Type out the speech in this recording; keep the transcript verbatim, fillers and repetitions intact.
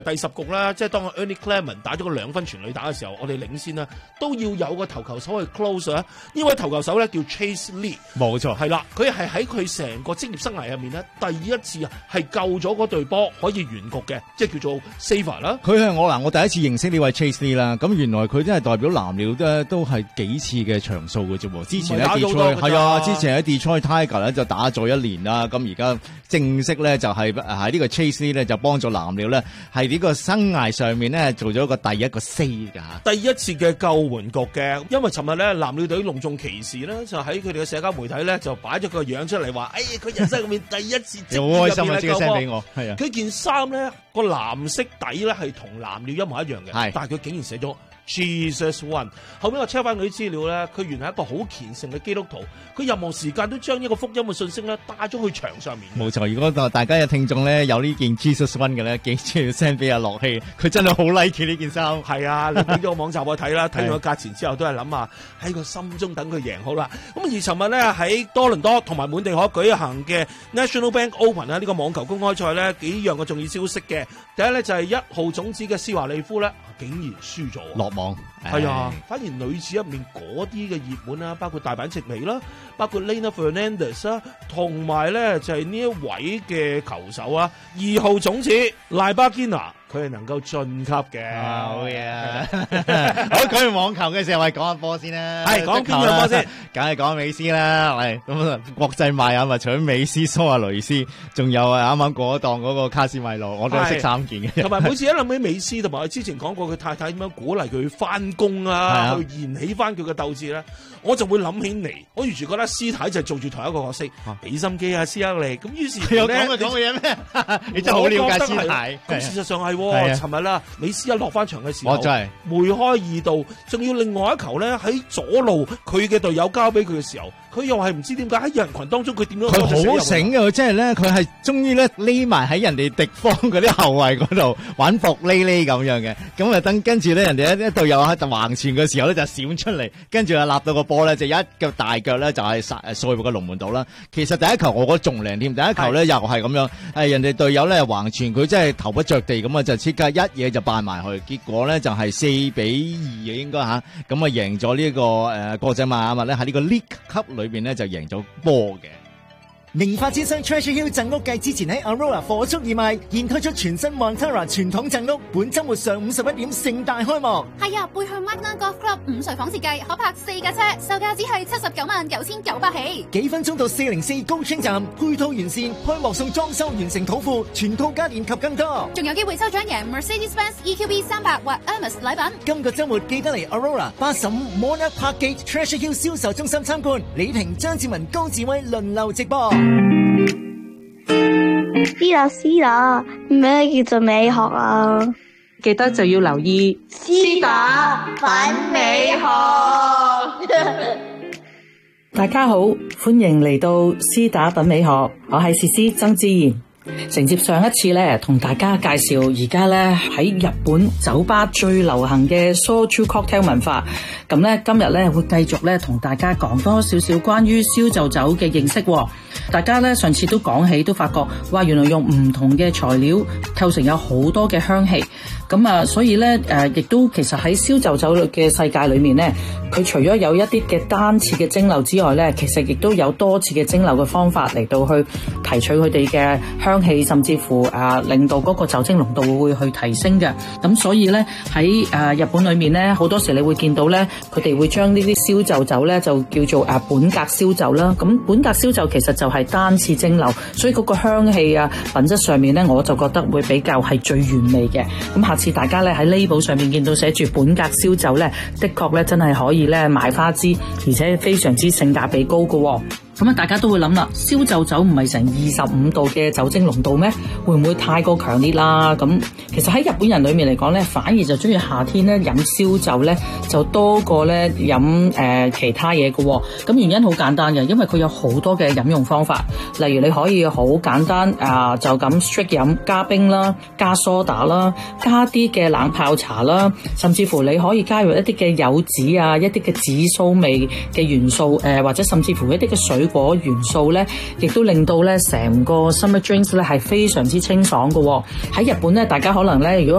第十局啦，即係當 Ernie Clement 打咗個兩分全壘打嘅時候，我哋領先啦，都要有個投球手去 close 啊。呢位投球手咧叫 Chase Lee， 冇錯， 係啦，佢係喺佢成個職業生涯入面咧，第一次啊係救咗嗰隊波可以完局嘅，即係叫做 saver 啦。 佢係我嗱，我第一次認識呢位 Chase Lee 啦。咁原來佢真係代表藍鳥咧，都係幾次嘅場數嘅啫。之前喺 Detroit 係啊，之前喺 Detroit Tiger 咧就打咗一年啦。咁而家正式咧就係喺呢個 Chase Lee 咧就幫助藍鳥咧係呢個生涯上面咧做咗個第一個 save 㗎。 第一次嘅救援局嘅，因為尋日咧藍鳥隊隆重其事咧，就喺佢哋嘅社交媒體咧就擺咗個樣出嚟話，哎，佢人生入面第一次職業入面嘅救波。好開心啊！即刻 send 俾我，係啊。佢件衫咧個藍色底咧係同藍鳥一模一樣嘅，係，但係佢竟然寫咗Jesus One。後面我 check 翻佢啲資料咧，佢原來係一個好虔誠嘅基督徒，佢任何時間都將呢個福音嘅信息咧帶咗去牆上面。 冇錯，如果大家有聽眾咧有呢件 Jesus One 嘅咧，記住 send 俾阿樂希，佢真係好 like 呢件衫。係啊，你俾咗個網站我睇啦，睇完個價錢之後都係諗下喺個心中等佢贏好啦。咁而尋日咧喺多倫多同埋滿地可舉行嘅 National Bank Open 啊，呢個網球公開賽咧幾樣嘅重要消息嘅。第一咧就係一號種子嘅斯華利夫咧竟然輸咗， 落網。 係啊，反而女子入面嗰啲嘅熱門啦，包括大阪直美啦，包括 Lena Fernandez 啦，同埋咧就係呢一位嘅球手啊，二號種子賴巴堅拿，佢係能夠晉級嘅。 好嘢！好，講完網球嘅時候，我哋講下波先啦。 係講邊樣波先？ 梗係講美斯啦。喂，咁國際邁阿密除咗美斯、蘇亞雷斯，仲有啊啱啱過咗檔嗰個卡斯米路，我都係識三件嘅。同埋每次一諗起美斯，同埋我之前講過佢太太點樣鼓勵佢翻工啊，去燃起翻佢嘅鬥志咧，我就會諗起嚟。我完全覺得師太就係做住同一個角色，俾心機啊，施克力。咁於是有講佢講嘅嘢咩？你真係好了解師太。 咁事實上係。尋日啦，美斯一落翻場嘅時候，梅開二度，仲要另外一球咧喺左路，佢嘅隊友交俾佢嘅時候，佢又係唔知點解喺人群當中佢點樣？佢好醒嘅，即係咧，佢係終於咧匿埋喺人哋敵方嗰啲後衛嗰度玩伏匿匿咁樣嘅，咁啊等跟住咧人哋一一隊友喺度橫傳嘅時候咧就閃出嚟，跟住啊立到個波咧就一腳大腳咧就係殺誒掃入個龍門度啦。其實第一球我覺得仲靚添，第一球咧又係咁樣，係人哋隊友咧橫傳佢真係頭不着地咁啊就切一嘢就扮埋去，結果咧就係四比二嘅應該吓，咁啊贏咗呢個誒國際邁阿密咧喺呢個 League Cup 裏邊咧就贏咗波嘅。 名發展商 Treasure Hill 贈屋計之前喺 Aurora 火速義賣，現推出全新 Montara 傳統贈屋，本周末上午十一點盛大開幕。 係啊，背向 Wagner Golf Club 五睡房設計，可泊四架車，售價只係七十九萬九千九百起。 幾分鐘到四零四高清站，配套完善，開幕送裝修完成土庫，全套家電及更多。 仲有機會抽獎贏 Mercedes-Benz E Q B 三百或 Hermes 禮品。 今個周末記得嚟 Aurora 八十五 Monarch Park Gate Treasure Hill 銷售中心參觀，李婷、張志文、高志威輪流直播。 思啦思啦，咩叫做美學啊？ 記得就要留意絲打品美學。 大家好，歡迎嚟到絲打品美學，我係詩詩曾之賢。承接上一次咧，同大家介紹而家咧喺日本酒吧最流行嘅 Soju cocktail 文化。咁咧今日咧會繼續咧同大家講多少少關於燒就酒嘅認識。大家咧上次都講起，都發覺哇，原來用唔同嘅材料構成有好多嘅香氣。咁啊，所以咧誒，亦都其實喺燒就酒嘅世界裏面咧，佢除咗有一啲嘅單次嘅蒸餾之外咧，其實亦都有多次嘅蒸餾嘅方法嚟到去提取佢哋嘅香氣，甚至乎啊令到嗰個酒精濃度會去提升嘅。咁所以咧喺誒日本裏面咧，好多時你會見到咧，佢哋會將呢啲燒就酒咧就叫做誒本格燒酒啦。咁本格燒酒其實就係單次蒸餾，所以嗰個香氣啊品質上面咧，我就覺得會比較係最完美嘅。咁下次大家咧喺 label 上面見到寫住本格燒酒咧，的確咧真係可以咧買花枝，而且非常之性價比高㗎。咁啊，大家都會諗啦，燒就酒唔係成二十五度嘅酒精濃度咩？會唔會太過強烈啦？咁其實喺日本人裏面嚟講咧，反而就中意夏天咧飲燒酒咧，就多過咧飲誒其他嘢嘅。咁原因好簡單嘅，因為佢有好多嘅飲用方法。例如你可以好簡單啊、呃，就咁 straight 飲，加冰啦，加梳打啦，加啲嘅冷泡茶啦，甚至乎你可以加入一啲嘅柚子啊，一啲嘅紫蘇味嘅元素誒、呃，或者甚至乎一啲嘅水果元素咧，亦都令到咧成個 summer drinks 咧係非常之清爽嘅喎。喺日本咧，大家可能咧如果